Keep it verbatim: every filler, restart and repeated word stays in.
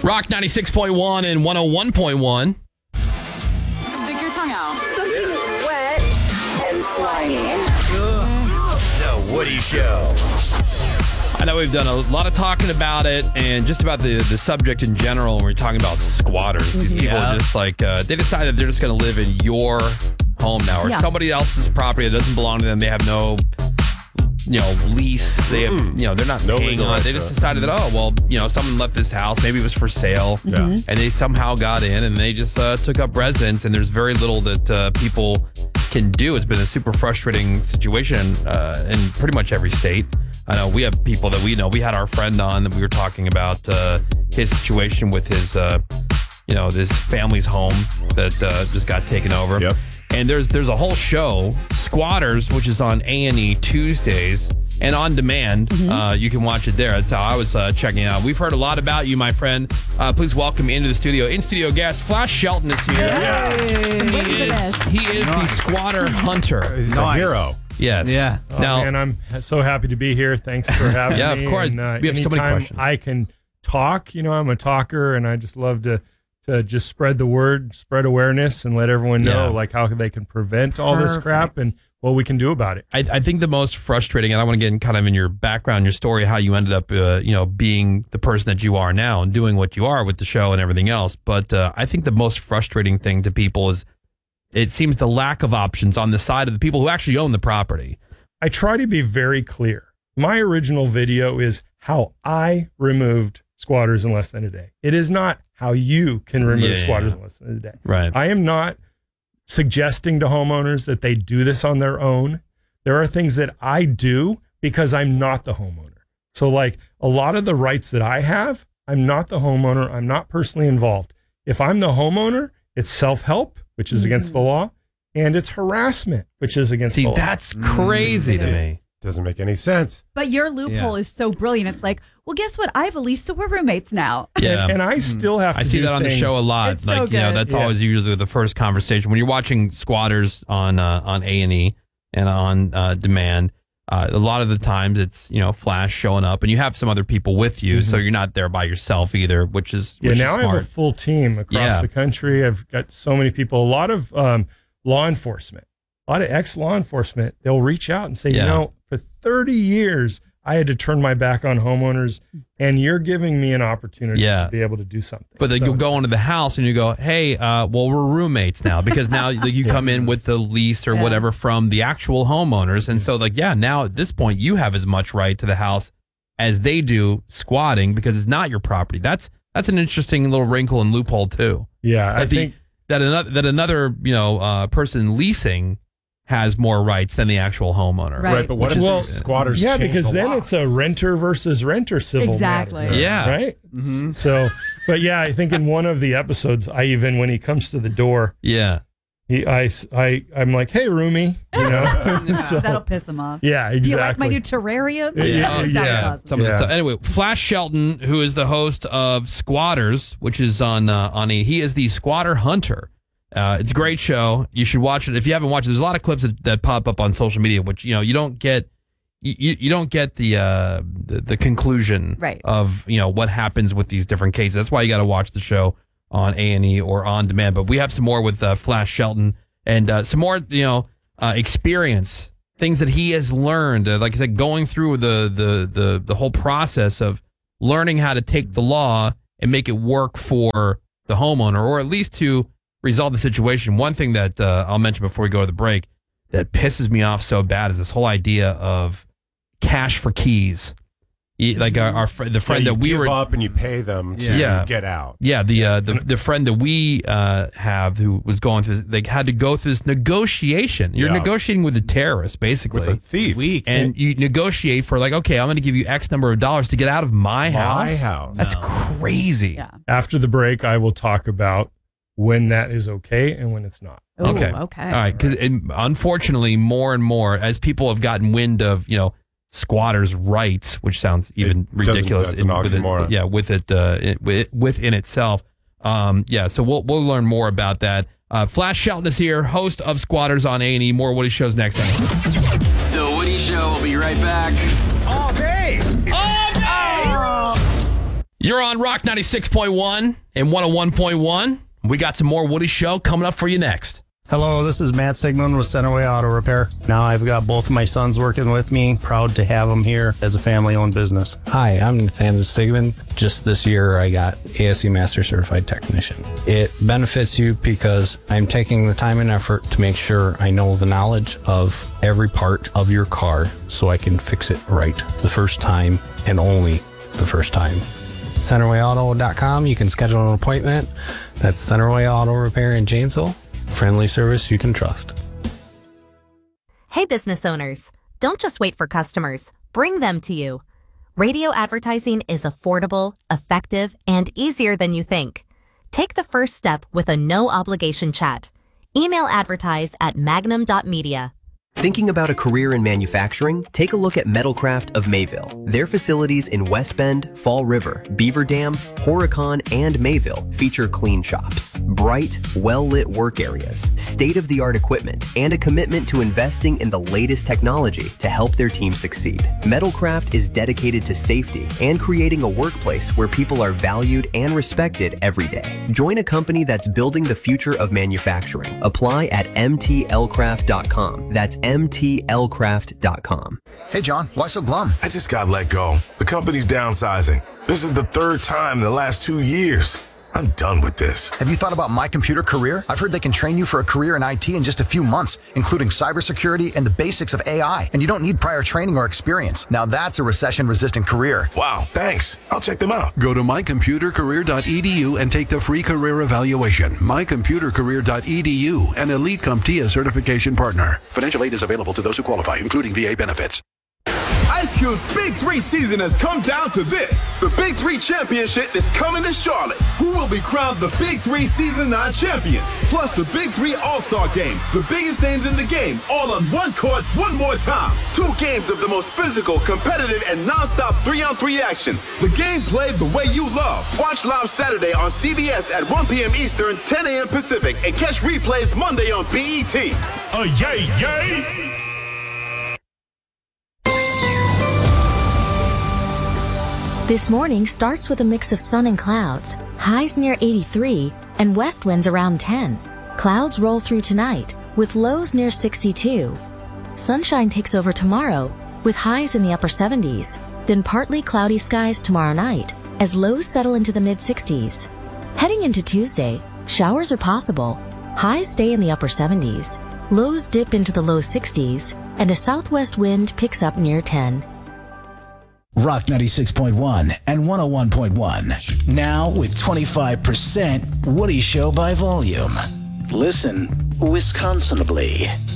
Rock ninety-six point one and one oh one point one. Stick your tongue out. Something wet and slimy. The Woody Show. I know we've done a lot of talking about it and just about the, the subject in general when we're talking about squatters. These people Yeah. are just like, uh, they decide that they're just going to live in your home now or Yeah. somebody else's property that doesn't belong to them. They have no, you know, lease. They have, you know, they're not No paying legal on it. rights They to just it. decided that, oh, well, you know, someone left this house. Maybe it was for sale. Yeah. And they somehow got in and they just uh, took up residence. And there's very little that uh, people can do. It's been a super frustrating situation uh, in pretty much every state. I know we have people that we know. We had our friend on that we were talking about uh, his situation with his, uh, you know, this family's home that uh, just got taken over. Yep. And there's there's a whole show, Squatters, which is on A and E Tuesdays and on demand. Mm-hmm. Uh, you can watch it there. That's how I was uh, checking it out. We've heard a lot about you, my friend. Uh, please welcome into the studio. In studio guest, Flash Shelton is here. He is he is the squatter hunter. He's Nice. a hero. Yes. Yeah. Oh, Now, man, I'm so happy to be here. Thanks for having Yeah, of me. course. And, uh, We have so many anytime questions. I can talk. You know, I'm a talker, and I just love to to just spread the word, spread awareness, and let everyone know Yeah. like how they can prevent all this crap and what we can do about it. I, I think the most frustrating, and I want to get in kind of in your background, your story, how you ended up, uh, you know, being the person that you are now and doing what you are with the show and everything else. But uh, I think the most frustrating thing to people is it seems the lack of options on the side of the people who actually own the property. I try to be very clear. My original video is how I removed squatters in less than a day. It is not how you can remove Yeah. squatters in less than a day. Right. I am not suggesting to homeowners that they do this on their own. There are things that I do because I'm not the homeowner. So like a lot of the rights that I have, I'm not the homeowner. I'm not personally involved. If I'm the homeowner, it's self-help, which is against the law, and it's harassment, which is against See, the law. that's crazy to me. Doesn't make any sense. But your loophole Yeah. is so brilliant. It's like, well, guess what? I have a lease, so we're roommates now. Yeah. And, and I still have to I see do that on the things- show a lot. It's so like, you know, good. that's Yeah. always usually the first conversation. When you're watching Squatters on uh, on A and E and on uh, demand, uh, a lot of the times it's, you know, Flash showing up and you have some other people with you. So you're not there by yourself either, which is, Yeah, which now is I have smart. a full team across Yeah. the country. I've got so many people, a lot of um, law enforcement, a lot of ex-law enforcement. They'll reach out and say, Yeah. you know, for thirty years, I had to turn my back on homeowners, and you're giving me an opportunity Yeah. to be able to do something. But then So- you'll go into the house and you go, hey, uh, well, we're roommates now because now like, you come in with the lease or Yeah. whatever from the actual homeowners. And so, like, yeah, now at this point, you have as much right to the house as they do squatting because it's not your property. That's that's an interesting little wrinkle and loophole, too. yeah, I That, the, think that, another, that another you know uh, person leasing has more rights than the actual homeowner. Right. Right, but what Which if is- well, squatters yeah, change because the then laws? it's a renter versus renter civil Exactly. matter, Yeah. right? So, but yeah, I think in one of the episodes, I even when he comes to the door, Yeah. he, I, I, I'm like, hey, roomie, you know. so, That'll piss him off. yeah, exactly. Do you like my new terrarium? Yeah, yeah, That was yeah. awesome. Some of the Yeah. stuff. Anyway, Flash Shelton, who is the host of Squatters, which is on uh, on a, he is the squatter hunter. Uh, it's a great show. You should watch it if you haven't watched it. There's a lot of clips that, that pop up on social media, which you know you don't get. You, you you don't get the, uh, the the conclusion Right. of you know what happens with these different cases. That's why you got to watch the show on A and E or on demand. But we have some more with uh, Flash Shelton and uh, some more you know uh, experience, things that he has learned. Uh, like I said, going through the the the the whole process of learning how to take the law and make it work for the homeowner, or at least to resolve the situation. One thing that uh, I'll mention before we go to the break that pisses me off so bad is this whole idea of cash for keys. You- Like our, our fr- the friend Yeah, you that we give were, up and you pay them to Yeah. get out. yeah, the uh, the the friend that we uh, have who was going through, they had to go through this negotiation. You're Yeah. negotiating with a terrorist, basically, With a thief. Weak. and you negotiate for like, okay, I'm going to give you X number of dollars to get out of my house. My house. That's No. crazy. Yeah. After the break, I will talk about when that is okay and when it's not. Ooh, Okay. okay. All right. Because unfortunately, more and more, as people have gotten wind of, you know, squatters' rights, which sounds even It doesn't- ridiculous. that's an with it- oxymoron. yeah, with it, uh, it with, within itself. Um, yeah. So we'll we'll learn more about that. Uh, Flash Shelton is here, host of Squatters on A and E. More Woody shows next time. The Woody Show will be right back. All day. You're on Rock ninety-six point one and one oh one point one. We got some more Woody Show coming up for you next. Hello, this is Matt Sigmund with Centerway Auto Repair. Now I've got both of my sons working with me. Proud to have them here as a family-owned business. Hi, I'm Nathaniel Sigmund. Just this year, I got A S E Master Certified Technician. It benefits you because I'm taking the time and effort to make sure I know the knowledge of every part of your car so I can fix it right the first time and only the first time. Centerway Auto dot com, you can schedule an appointment. That's Centerway Auto Repair in Janesville. Friendly service you can trust. Hey, business owners, don't just wait for customers. Bring them to you. Radio advertising is affordable, effective, and easier than you think. Take the first step with a no-obligation chat. Email advertise at magnum dot media. Thinking about a career in manufacturing? Take a look at Metalcraft of Mayville. Their facilities in West Bend, Fall River, Beaver Dam, Horicon, and Mayville feature clean shops, bright, well-lit work areas, state-of-the-art equipment, and a commitment to investing in the latest technology to help their team succeed. Metalcraft is dedicated to safety and creating a workplace where people are valued and respected every day. Join a company that's building the future of manufacturing. Apply at m t l craft dot com. That's m t l craft dot com. Hey, John, why so glum? I just got let go. The company's downsizing. This is the third time in the last two years. I'm done with this. Have you thought about My Computer Career? I've heard they can train you for a career in I T in just a few months, including cybersecurity and the basics of A I. And you don't need prior training or experience. Now that's a recession-resistant career. Wow, thanks. I'll check them out. Go to my computer career dot e d u and take the free career evaluation. my computer career dot e d u, an Elite CompTIA certification partner. Financial aid is available to those who qualify, including V A benefits. Ice Cube's Big Three season has come down to this. The Big Three Championship is coming to Charlotte. Who will be crowned the Big Three Season nine champion? Plus the Big Three All-Star Game. The biggest names in the game, all on one court, one more time. Two games of the most physical, competitive, and non-stop three-on-three action. The game played the way you love. Watch live Saturday on C B S at one p.m. Eastern, ten a.m. Pacific, and catch replays Monday on B E T. Oh, yay, yay! This morning starts with a mix of sun and clouds, highs near eighty-three, and west winds around ten. Clouds roll through tonight, with lows near sixty-two. Sunshine takes over tomorrow, with highs in the upper seventies, then partly cloudy skies tomorrow night, as lows settle into the mid-sixties. Heading into Tuesday, showers are possible. Highs stay in the upper seventies, lows dip into the low sixties, and a southwest wind picks up near ten. Rock ninety-six point one and one oh one point one. Now with twenty-five percent Woody Show by volume. Listen Wisconsinably.